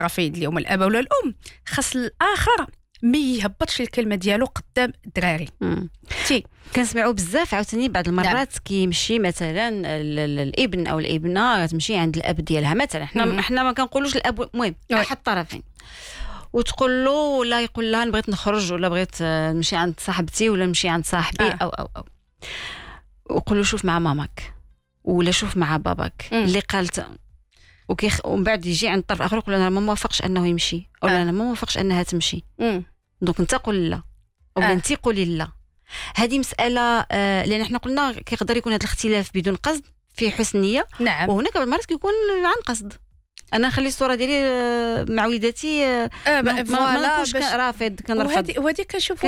فايد اليوم الاب ولا الام، خاص الاخر ما يهبطش الكلمه ديالو قدام الدراري. كنسمعوا بزاف عاوتاني بعض المرات كيمشي مثلا الابن او الابنه تمشي عند الاب ديالها مثلا، حنا ما كنقولوش الاب، المهم احد الطرفين، وتقول له ولا يقول لها بغيت نخرج ولا بغيت نمشي عند صاحبتي ولا نمشي عند صاحبي او وقول له شوف مع ماماك ولا شوف مع باباك اللي قالت، ومن بعد يجي عند الطرف الاخر يقول انا ما موافقش انه يمشي ولا انا ما موافقش انها تمشي. دونك انت قول لا ولا انت قولي لا. هذه مساله لان احنا قلنا كيقدر يكون هذا الاختلاف بدون قصد في حسن نيه. نعم. وهناك بعض المرات كيكون عن قصد. انا نخلي الصوره ديالي مع وليداتي ما نكونش رافض كنرفض. وهذه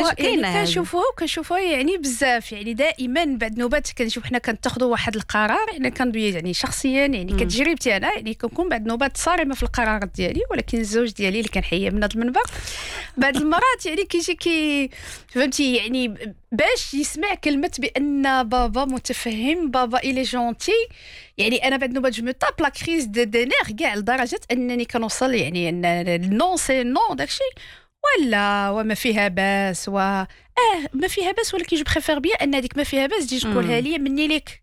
كنشوفوها يعني بزاف، يعني دائما بعد نوبات كنشوف حنا كنتاخذوا واحد القرار، حنا كندوي يعني شخصيا يعني كتجربتي انا يعني كنكون بعد نوبات صارمه في القرارات ديالي، ولكن الزوج ديالي اللي كنحييه من هذا المنبر بعض المرات يعني كيجي فهمتي يعني باش يسمع كلمه بان بابا متفهم، بابا إلي جونتي، يعني انا بعد نوبات جو مو طاب لا كريز دو دينير كاع لدرجه انني كنوصل يعني ان نو سي نو داكشي ولا وما فيها باس ما فيها باس، ولكن جو بريفير بيان ان هذيك ما فيها باس تجي تقولها لي مني لك.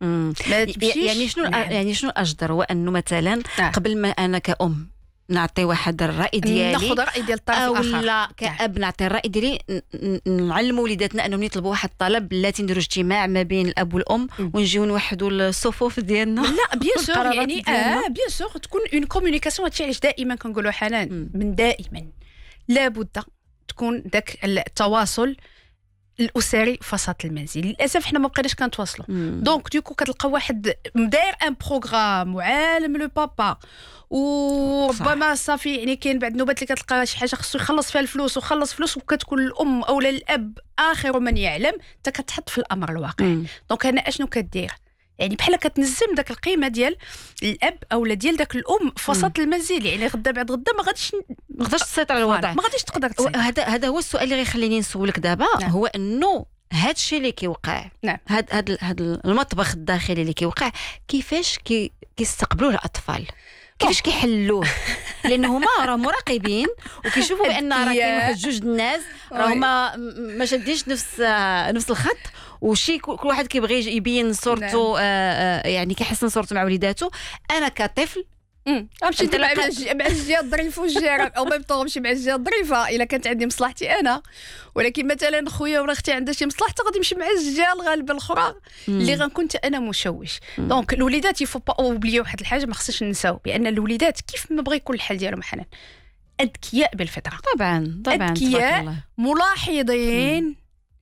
يعني شنو الاجدر هو انه مثلا قبل ما انا كأم نعطي واحد الرأي ديالي ناخذ رأي ديال الطرف الآخر، ولا كأب نعطي الرأي ديالي، نعلموا وليداتنا انهم يطلبوا واحد الطلب بلاتي نديروا اجتماع ما بين الاب والام ونجيو نوحدوا الصفوف ديالنا. لا بيان سور يعني بيان سور تكون اون كومونيكاسيون. هادشي علاش دائما كنقولوا حنان من دائما لابد تكون داك التواصل الاسري في وسط المنزل. للاسف حنا ما بقيناش كنتواصلوا، دونك دوكو كتلقى واحد داير ان بروغرام وعالم لو بابا، وربما صافي يعني كاين بعد نوبات اللي كتلقى شي حاجه خصو يخلص فيها الفلوس وخلص فلوس، وكتكون الام او الاب اخر من يعلم، انت كتحط في الامر الواقع. دونك انا اشنو كدير يعني بحال كتنزم داك القيمه ديال الاب او ديال داك الام في وسط المنزل، يعني غدا بعد غدا ما غاديش تسيطر على الوضع، ما غاديش تقدر تسيطر. هذا هو السؤال اللي غيخليني نسولك دابا. هو انه هاد الشيء اللي كيوقع، هاد المطبخ الداخلي اللي كيوقع، كيفاش كيستقبلوه الاطفال، كيفاش كيحلوه؟ لانه هما راه مراقبين وكيشوفوا بان راه كاين واحد جوج الناس راه ما شادينش نفس الخط، وشي كل واحد كيبغي يبين صورته يعني كيحسن صورته مع وليداته. انا كطفل امشي مع الجهه الظريفه والجيران او ميم طون نمشي مع الجهه الظريفه الا كانت عندي مصلحتي انا، ولكن مثلا خويا ولا اختي عندها شي مصلحه غادي نمشي مع الجهه الغالبه الاخرى اللي غنكون انا مشوش. دونك الوليدات يفو با اوبليو واحد الحاجه ما خصناش ننساو، بان الوليدات كيف ما بغى يكون الحال ديالهم حنان اذكياء بالفطره، طبعا اذكياء ملاحظين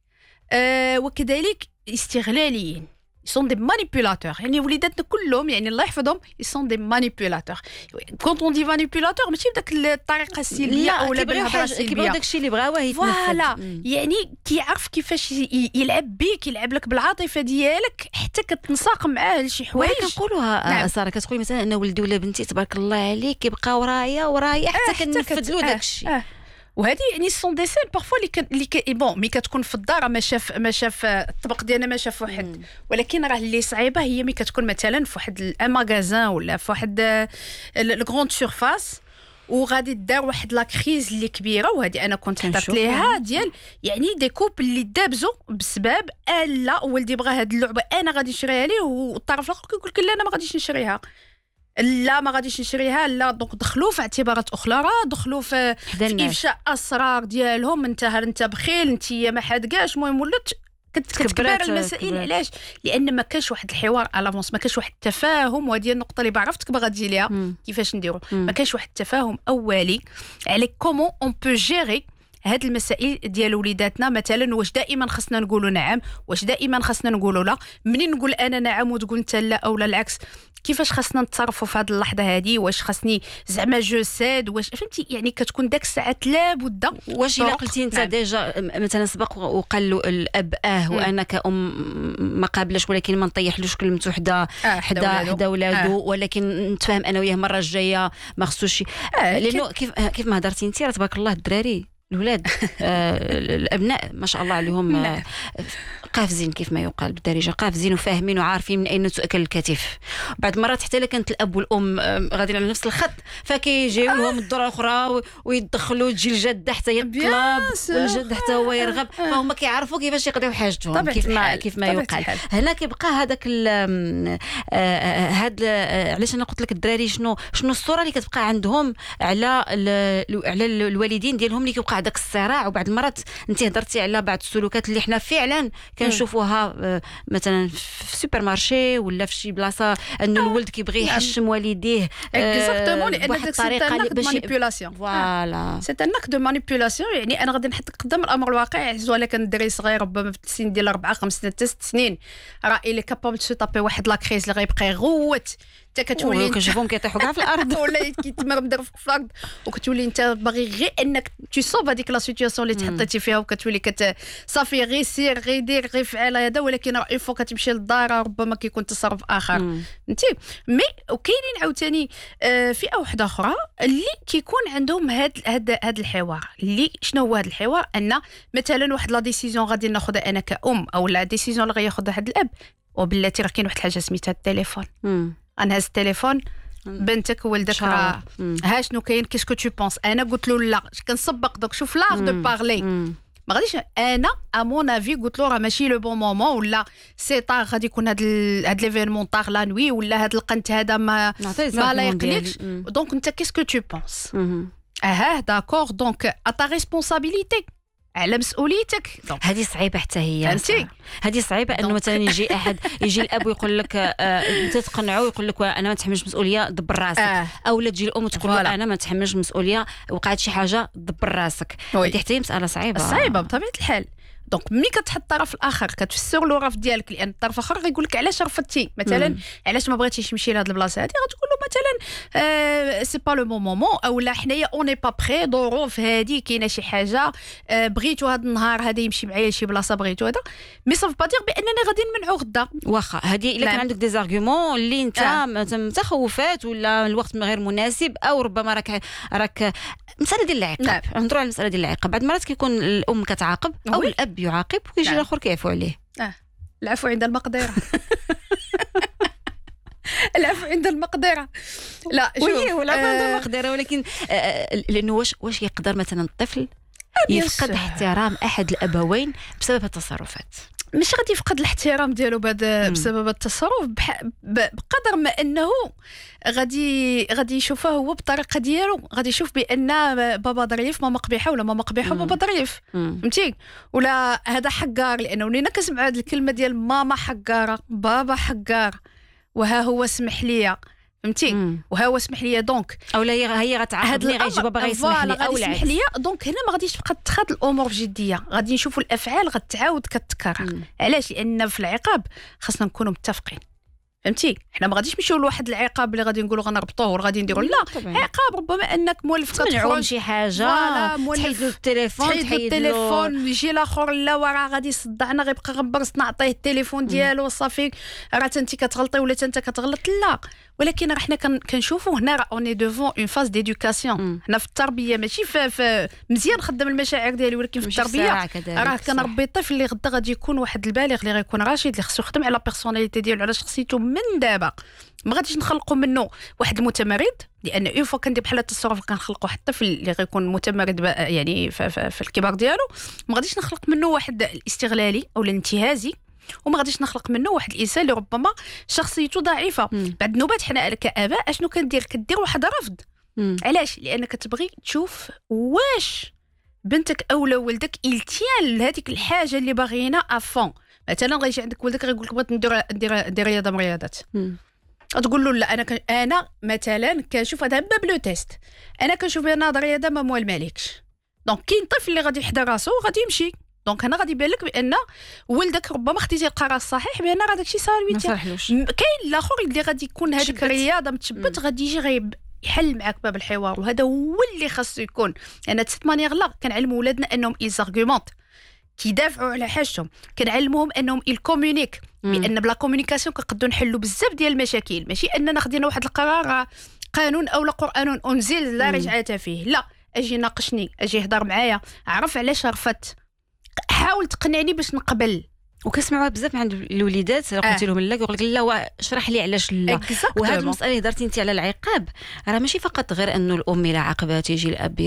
وكذلك استغلاليين. sont des manipulateurs. يعني وليداتنا كلهم يعني الله يحفظهم sont des manipulateurs. quand on dit manipulateur ماشي بداك الطريقه السلبيه او بالهضره السلبيه، كيبغيو داكشي اللي بغاوه يتنفذ. فوالا يعني كيعرف كيفاش يلعب بيك، يلعب لك بالعاطفه ديالك حتى كتنساق معاه لشي حوايج. كنقولوها ساره، كتقولي مثلا انا ولدي ولا بنتي تبارك الله عليك كيبقى ورايا حتى كنفذ له داكشي. وهذه يعني سون دي سين بارفوا اللي بون مي كتكون في الدار ما شاف الطبق ديالنا ما شاف واحد، ولكن راه اللي صعيبه هي مي كتكون مثلا في واحد الماغازان ولا في واحد الغروند سورفاس وغادي دار واحد لا كريز اللي كبيره، وهذه انا كنت حطت ليها ديال يعني دي كوب اللي دابزوا بسبب لا ولدي بغى هذه اللعبه انا غادي نشريها ليه، والطرف الاخر كيقول لك لا انا ما غاديش نشريها، لا ما غاديش نشريها، لا دونك دخلوا في اعتبارات اخرى، دخلوا في افشاء اسرار ديالهم، انت بخيل، انت ما حدقاش، المهم ولات كتكبر المسائل. علاش؟ لان ما كانش واحد الحوار الافونس، ما كانش واحد التفاهم، وهذه النقطه اللي بعرفتك باغا تجي ليها كيفاش نديروا. ما كانش واحد التفاهم اولي على كومون اون بو جيري هاد المسائل ديال وليداتنا. مثلا واش دائما خصنا نقولوا نعم، واش دائما خصنا نقولوا لا، منين نقول انا نعم وتقول انت لا او لا العكس، كيفاش خصنا نتصرفوا في هذه اللحظه هذه، واش خصني زعما جو ساد، واش فهمتي يعني كتكون داك الساعات لابد. واش الا قلتي انت ديجا مثلا سبق وقال له الاب وانا كأم ما قابلش، ولكن ما نطيحلوش كلمته حدا ولادو، ولكن نتفاهم انا وياه المره الجايه ما خصوش لانه كيف ما هضرتي انت راه تبارك الله الدراري الولاد الابناء ما شاء الله عليهم قافزين كيف ما يقال بالدارجه، قافزين وفاهمين وعارفين من اين تؤكل الكتف. بعض المرات حتى الا كانت الاب والام غاديين على نفس الخط فكيجيو لهم الدره الاخرى ويدخلوا تجي الجده حتى يطلب والجد حتى هو يرغب، فهم كيعرفوا كيفاش يقضيو حاجتهم كيف ما يقال. هنا كيبقى هذاك هاد علاش انا قلت لك الدراري شنو الصوره اللي كتبقى عندهم على الوالدين ديالهم، اللي كيبقى هذاك الصراع. وبعض المرات انت هضرتي على بعض السلوكات اللي حنا فعلا كنشوفوها مثلا في سوبر مارشي ولا في شي بلاصه، انه الولد كيبغي يحشم والديه اكزاكتومون، لان بواحد الطريقه باش مانيبيولاسيون. فوالا سي ان اكت دو مانيبيولاسيون. يعني انا غادي نحطك قدام الامر الواقع، ولا كان الدري صغير ربما في السن ديال 4 5 6 سنين، راه اللي كابابل تشي طابي واحد لاكريس اللي غيبقى يغوت حتى كتولي كنشوفهم كيطيحوا كاع في الارض ولا كيتمرمدر في الارض، وكتولي انت باغي غير انك تسوف هذيك لا سيتوياسيون اللي تحطيتي فيها، وكتولي صافي غير سير غير دير غير فعل هذا. ولكن راه فوا كتمشي للدار ربما كيكون تصرف اخر فهمتي. مي وكاينين عاوتاني فئه واحده اخرى اللي كيكون عندهم هاد الحوار. اللي شنو هو هاد الحوار؟ ان مثلا واحد لا ديسيزيون غادي ناخذها انا كأم، او لا ديسيزيون اللي غياخذها هاد الاب، وبالتي راه كاين واحد الحاجه سميتها التليفون. انهز التليفون بنتك ولدك راه ها شنو كاين، كيسكو تو بونس. انا قلت له لا كنسبق دوك شوف لاغ دو بارلي، ما غاديش انا امون افي قلت له راه ماشي لو بون مومون، ولا سي طار غادي يكون هاد ليفينمون طار لا نوي، ولا هاد القنت هذا ما لا يقلقش. دونك انت كيسكو تو بونس داكور، دونك ا تا ريسبونسابيلتي، على مسؤوليتك. هذه صعيبه حتى هي، فهمتي؟ هذه صعيبه انه مثلا يجي الاب ويقول لك انت تقنعه ويقول لك انا ما نتحملش مسؤوليه دبر راسك، او لا تجي الام تقول له انا ما نتحملش مسؤوليه وقعت شي حاجه دبر راسك. هذه حتى هي مساله صعيبه بطبيعه الحال. دونك ملي كتحط الطرف الاخر كتفسر له الرفض ديالك، لان الطرف الاخر غيقول لك علاش رفضتي مثلا، علاش ما بغيتيش تمشي لهاد البلاصه هذه، غتقول له مثلا سي با لو بون مومون، او لا حنايا اوني با بري، ظروف هذه كاينه شي حاجه بغيتو هذا النهار هذا يمشي معايا لشي بلاصه بغيتو هذا، مي صاف با دير باننا غادي نمنعو غدا. واخا هذه الا كان عندك دي زارغومون اللي انت متخوفات ولا الوقت غير مناسب، او ربما راك مساله ديال العقاب. نهضروا على المساله ديال العقاب. بعض المرات كيكون الام كتعاقب او الاب يعاقب وكيجي الاخر كيعفو عليه. العفو عند المقدره. العفو عند المقدره. لا شوف ولا عند المقدره، ولكن لانه واش يقدر مثلا الطفل يفقد احترام احد الابوين بسبب التصرفات؟ مش غادي يفقد الاحترام ديالو بسبب التصرف، بقدر ما انه غادي يشوفه هو بالطريقه ديالو، غادي يشوف بان بابا ظريف ماما قبيحه، ولا ماما قبيحه بابا ظريف، فهمتي؟ ولا هذا حقار، لانه ولينا كنسمع هذه الكلمه ديال ماما حقاره بابا حقار، وها هو سمح ليا، فهمتي؟ وها هو سمح ليا. دونك اولا هي غتعاقبني غيجي بابا غيسمح لي او سمح ليا. دونك هنا ما غاديش تبقى تاخذ الامور بجديه، غادي نشوفوا الافعال غتعاود كتكرر. علاش؟ لان في العقاب خاصنا نكونوا متفقين، فهمتي؟ حنا ما غاديش نمشيو لواحد العقاب اللي غادي نقولوا غنربطوه وغادي نديروا، لا عقاب ربما انك مولف كتخرج شي حاجه، تحيد له التليفون يجي الاخر لا وراه غادي يصدعنا، غيبقى غبرس نعطيه التليفون ديالو صافي راه انت كتغلطي ولا انت كتغلط. لا، ولكن راه حنا كنشوفوا هنا راه اوني ديفون اون فاز ديدوكاسيون. حنا في التربيه ماشي في مزيان خدام المشاعر ديالي، ولكن في التربيه راه كنربي الطفل اللي غدا غادي يكون واحد البالغ اللي غيكون راشد، اللي خصو يخدم على بيرسوناليتي ديالو، على شخصيته من دابا. ما غاديش نخلقوا منه واحد المتمرد، لان اون فوا كندير بحال التصرف كنخلقوا واحد الطفل اللي غيكون متمرد يعني في الكبار ديالو. ما غاديش نخلق منه واحد الاستغلالي او الانتهازي، وما غاديش نخلق منه واحد الانسان اللي ربما شخصيته ضعيفه. بعد النوبات حنا كاباء اشنو كدير واحد رفض. علاش؟ لانك تبغي تشوف واش بنتك او ولدك يلتيان لهذيك الحاجه اللي باغينا افون. مثلا غيجي عندك ولدك غيقول لك بغيت ندير رياضه من الرياضات، تقول له لا انا مثلا كنشوف هذا باب لو تيست، انا كنشوف ان هذا الرياضه ما موال مالكش. دونك كاين طفل اللي غادي يحضر راسو وغادي يمشي. دونك هنا غادي يبان لك بان ولدك ربما خديتي القرار الصحيح بان راه داكشي صار. كاين الاخر اللي غادي يكون هذيك الرياضه متثبت، غادي يجي يحل معك باب الحوار، وهذا هو اللي خاصو يكون. انا تسيت مانيير لا كنعلموا ولادنا انهم يزارغومونت، كيدافعوا على حاجتهم، كنعلموهم انهم الكومونيك، بان بلا كومونيكاسيون كنقدروا نحلوا بزاف ديال المشاكل. ماشي اننا خدينا واحد القرار قانون او قرآن انزل لا رجعه فيه، لا، اجي ناقشني، اجي يهضر معايا، عرف علاش رفضت، حاول تقنعني باش نقبل. وكنسمعوها بزاف عند الوليدات، قلت لهم لا يقول لك لا اشرح لي علاش لا. وهذه المساله اللي درتي انت على العقاب راه ماشي فقط غير انه الام الى عاقبات يجي الاب